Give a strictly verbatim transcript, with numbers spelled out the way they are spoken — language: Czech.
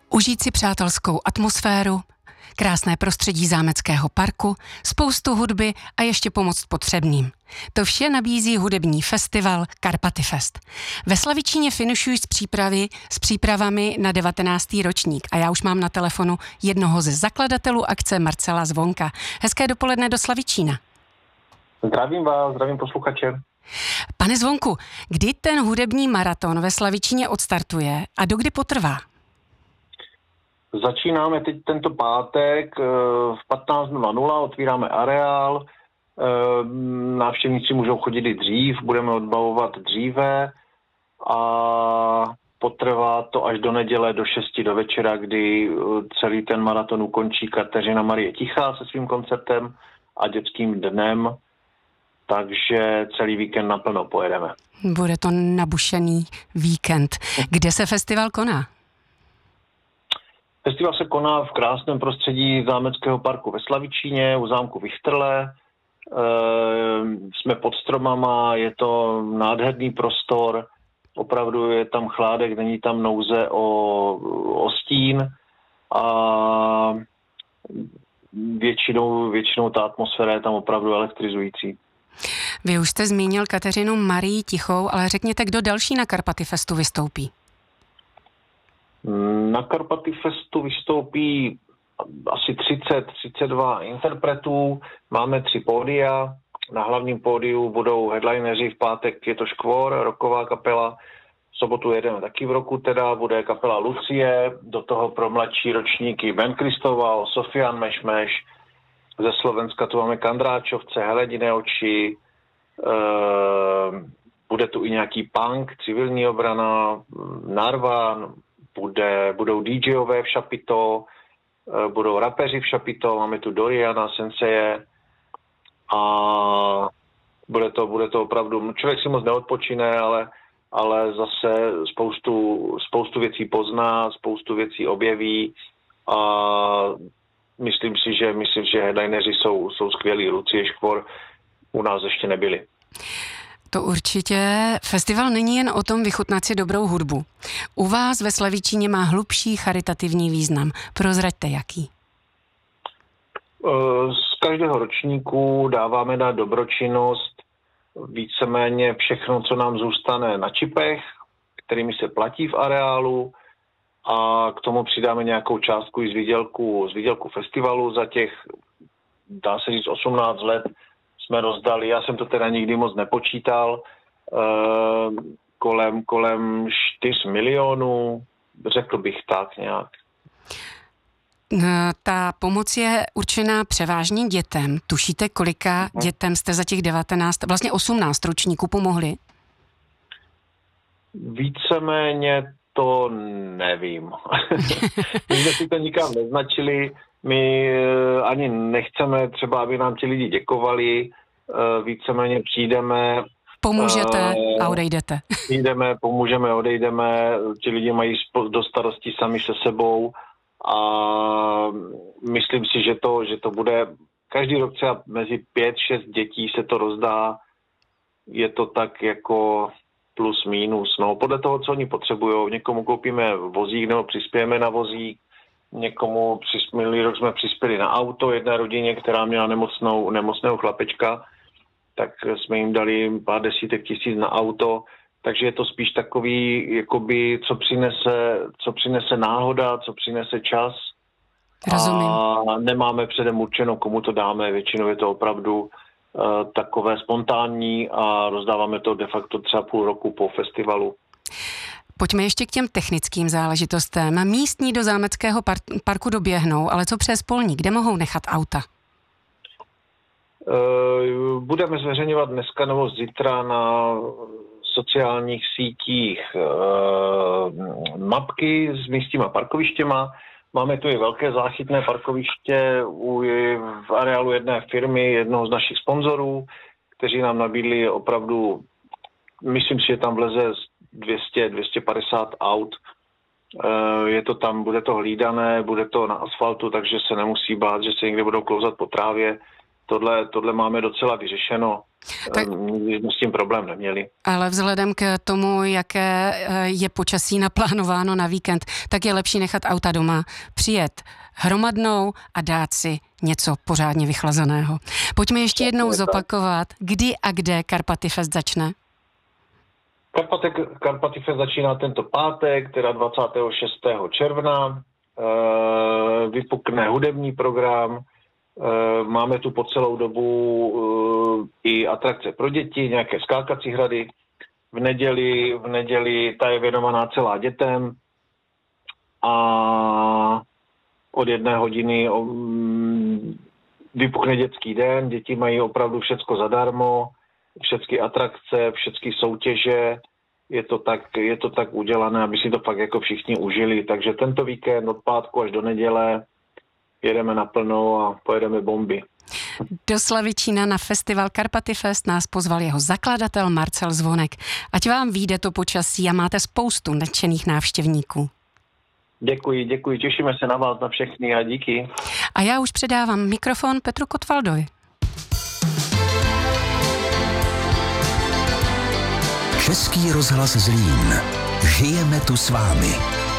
Užít si přátelskou atmosféru, krásné prostředí zámeckého parku, spoustu hudby a ještě pomoct potřebným. To vše nabízí hudební festival Karpaty Fest. Ve Slavičíně finišují s přípravy, s přípravami na devatenáctý ročník a já už mám na telefonu jednoho ze zakladatelů akce Marcela Zvonka. Hezké dopoledne do Slavičína. Zdravím vás, zdravím posluchače. Pane Zvonku, kdy ten hudební maraton ve Slavičíně odstartuje a dokdy potrvá? Začínáme teď tento pátek v patnáct nula nula, otvíráme areál, návštěvníci můžou chodit i dřív, budeme odbavovat dříve a potrvá to až do neděle do šesti do večera, kdy celý ten maraton ukončí Kateřina Marie Tichá se svým koncertem a dětským dnem, takže celý víkend naplno pojedeme. Bude to nabušený víkend. Kde se festival koná? Festival se koná v krásném prostředí zámeckého parku ve Slavičíně, u zámku Vichtrle. E, jsme pod stromama, je to nádherný prostor, opravdu je tam chládek, není tam nouze o, o stín a většinou, většinou ta atmosféra je tam opravdu elektrizující. Vy už jste zmínil Kateřinu Marii Tichou, ale řekněte, kdo další na Karpaty Festu vystoupí? Na Karpaty Festu vystoupí asi třicet třicet dva interpretů, máme tři pódia, na hlavním pódiu budou headlineři, v pátek je to Škvor, rocková kapela, v sobotu jedeme taky v roku teda, bude kapela Lucie, do toho pro mladší ročníky Ben Kristoval, Sofian Mešmeš, ze Slovenska tu máme Kandráčovce, Helediné oči, e, bude tu i nějaký punk, civilní obrana, Narvan, Bude, budou DJové v Šapito, budou rapeři v Šapito, máme tu Doriana, Senseje a bude to, bude to opravdu, člověk si moc neodpočine, ale, ale zase spoustu, spoustu věcí pozná, spoustu věcí objeví a myslím si, že, myslím, že headlineři jsou, jsou skvělí. Lucie, Škvor u nás ještě nebyli. To určitě. Festival není jen o tom vychutnat si dobrou hudbu. U vás ve Slavičíně má hlubší charitativní význam. Prozraďte jaký. Z každého ročníku dáváme na dobročinnost víceméně všechno, co nám zůstane na čipech, kterými se platí v areálu a k tomu přidáme nějakou částku i z výdělku, z výdělku festivalu. Za těch, dá se říct, osmnáct let jsme rozdali, já jsem to teda nikdy moc nepočítal, eh, kolem, kolem čtyř milionů, řekl bych tak nějak. Ta pomoc je určená převážně dětem. Tušíte, kolika hmm. dětem jste za těch devatenáct, vlastně osmnáct ročníků pomohli? Víceméně to nevím. My jsme si to nikam neznačili, my ani nechceme třeba, aby nám ti lidi děkovali, víceméně přijdeme. Pomůžete a odejdete. Přijdeme, pomůžeme, odejdeme, ti lidi mají do starostí sami se sebou a myslím si, že to, že to bude každý rok třeba mezi pět, šest dětí se to rozdá, je to tak jako plus minus, no podle toho, co oni potřebují. Někomu koupíme vozík nebo přispějeme na vozík, někomu minulý rok jsme přispěli na auto jedné rodině, která měla nemocnou, nemocného chlapečka, tak jsme jim dali pár desítek tisíc na auto, takže je to spíš takový, jakoby, co přinese, co přinese náhoda, co přinese čas. Rozumím. A nemáme předem určeno, komu to dáme, většinou je to opravdu uh, takové spontánní a rozdáváme to de facto třeba půl roku po festivalu. Pojďme ještě k těm technickým záležitostem. Místní do zámeckého par- parku doběhnou, ale co přes polní, kde mohou nechat auta? Uh, budeme zveřejňovat dneska nebo zítra na sociálních sítích uh, mapky s místníma parkovištěma. Máme tu i velké záchytné parkoviště u, v areálu jedné firmy, jednoho z našich sponzorů, kteří nám nabídli opravdu, myslím si, že tam vleze dvě stě, dvě stě padesát aut. Je to tam, bude to hlídané, bude to na asfaltu, takže se nemusí bát, že se někde budou klouzat po trávě. tohle, tohle máme docela vyřešeno. Tak, nikdy jsme s tím problém neměli. Ale vzhledem k tomu, jaké je počasí naplánováno na víkend, tak je lepší nechat auta doma, přijet hromadnou a dát si něco pořádně vychlazeného. Pojďme ještě jednou zopakovat, kdy a kde Karpatifest začne. Karpatifest začíná tento pátek, teda dvacátého šestého června. E, vypukne hudební program. E, máme tu po celou dobu e, i atrakce pro děti, nějaké skákací hrady. V neděli, v neděli ta je věnovaná celá dětem. A od jedné hodiny o, vypukne dětský den. Děti mají opravdu všecko zadarmo. Všechny atrakce, všechny soutěže, je to, tak, je to tak udělané, aby si to fakt jako všichni užili. Takže tento víkend od pátku až do neděle jedeme naplno a pojedeme bomby. Do Slavičína na festival Karpatifest nás pozval jeho zakladatel Marcel Zvonek. Ať vám vyjde to počasí a máte spoustu nadšených návštěvníků. Děkuji, děkuji, těšíme se na vás, na všechny a díky. A já už předávám mikrofon Petru Kotvaldovi. Český rozhlas Zlín. Žijeme tu s vámi.